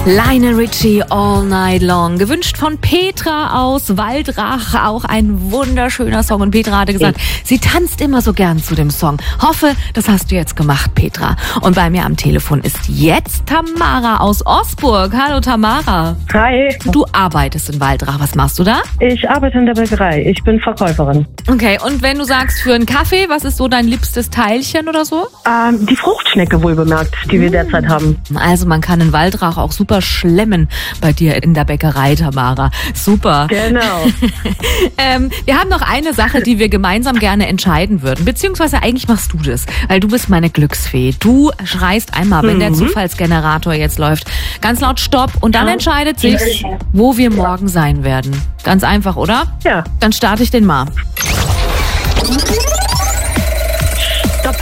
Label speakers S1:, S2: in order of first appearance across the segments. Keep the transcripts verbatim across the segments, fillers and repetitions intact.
S1: Lionel Richie, All Night Long. Gewünscht von Petra aus Waldrach. Auch ein wunderschöner Song. Und Petra hatte gesagt, sie tanzt immer so gern zu dem Song. Hoffe, das hast du jetzt gemacht, Petra. Und bei mir am Telefon ist jetzt Tamara aus Osburg. Hallo, Tamara.
S2: Hi.
S1: Du arbeitest in Waldrach. Was machst du da?
S2: Ich arbeite in der Bäckerei. Ich bin Verkäuferin.
S1: Okay, und wenn du sagst für einen Kaffee, was ist so dein liebstes Teilchen oder so?
S2: Ähm, die Fruchtschnecke wohlbemerkt, die wir derzeit haben.
S1: Also man kann in Waldrach auch super schlemmen bei dir in der Bäckerei, Tamara. Super.
S2: Genau.
S1: ähm, wir haben noch eine Sache, die wir gemeinsam gerne entscheiden würden. Beziehungsweise eigentlich machst du das, weil du bist meine Glücksfee. Du schreist einmal, wenn mhm. der Zufallsgenerator jetzt läuft, ganz laut Stopp und dann ja. entscheidet sich, wo wir morgen sein werden. Ganz einfach, oder?
S2: Ja.
S1: Dann starte ich den mal.
S2: Stopp.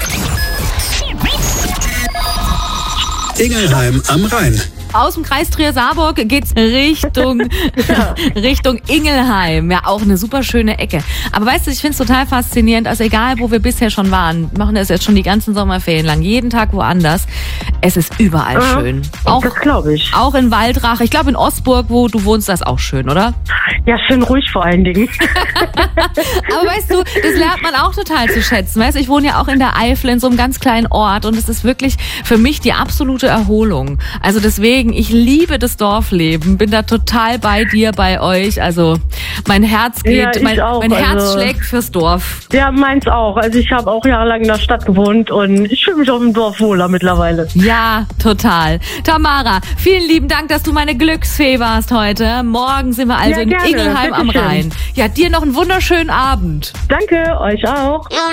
S3: Ingelheim am Rhein.
S1: Aus dem Kreis Trier-Saarburg geht's Richtung, ja. Richtung Ingelheim. Ja, auch eine super schöne Ecke. Aber weißt du, ich find's total faszinierend, also egal, wo wir bisher schon waren, machen das jetzt schon die ganzen Sommerferien lang, jeden Tag woanders. Es ist überall ja, schön. Auch,
S2: das glaube ich.
S1: Auch in Waldrach. Ich glaube, in Osburg, wo du wohnst, das ist auch schön, oder?
S2: Ja, schön ruhig vor allen Dingen.
S1: Aber weißt du, das lernt man auch total zu schätzen. Weißt du, ich wohne ja auch in der Eifel, in so einem ganz kleinen Ort und es ist wirklich für mich die absolute Erholung. Also deswegen, ich liebe das Dorfleben, bin da total bei dir, bei euch. Also mein Herz geht,
S2: ja,
S1: mein,
S2: auch,
S1: mein Herz
S2: also,
S1: schlägt fürs Dorf.
S2: Ja, meins auch. Also ich habe auch jahrelang in der Stadt gewohnt und ich fühle mich auf dem Dorf wohler mittlerweile.
S1: Ja, total. Tamara, vielen lieben Dank, dass du meine Glücksfee warst heute. Morgen sind wir also ja, in gerne. Ingelheim am Rhein. Ja, dir noch einen wunderschönen Abend.
S2: Danke, euch auch.